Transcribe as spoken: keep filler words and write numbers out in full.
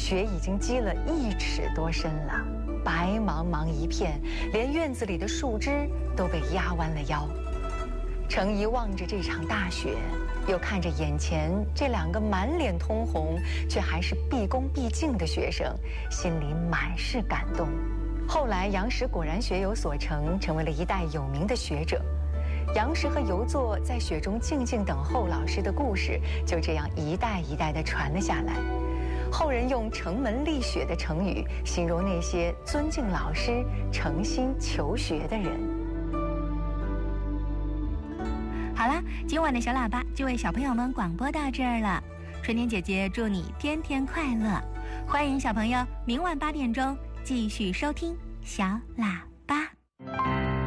雪已经积了一尺多深了，白茫茫一片，连院子里的树枝都被压弯了腰。程颐望着这场大雪，又看着眼前这两个满脸通红却还是毕恭毕敬的学生，心里满是感动。后来杨时果然学有所成，成为了一代有名的学者。杨时和游作在雪中静静等候老师的故事，就这样一代一代地传了下来。后人用城门立雪的成语形容那些尊敬老师、诚心求学的人。 好啦，今晚的小喇叭就为小朋友们广播到这儿了。春天姐姐祝你天天快乐，欢迎小朋友明晚八点钟继续收听小喇叭。